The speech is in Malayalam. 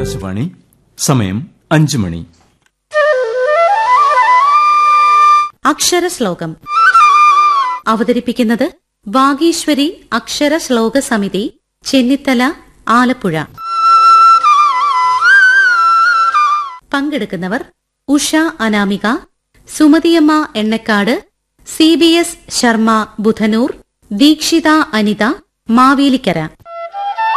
ആകാശവാണി. സമയം 5 മണി. അക്ഷരശ്ലോകം അവതരിപ്പിക്കുന്നത് വാഗീശ്വരി അക്ഷര ശ്ലോക സമിതി, ചെന്നിത്തല, ആലപ്പുഴ. പങ്കെടുക്കുന്നവർ ഉഷ അനാമിക, സുമതിയമ്മ എണ്ണക്കാട്, CBS ശർമ്മ ബുധനൂർ, ദീക്ഷിത അനിത, മാവേലിക്കര.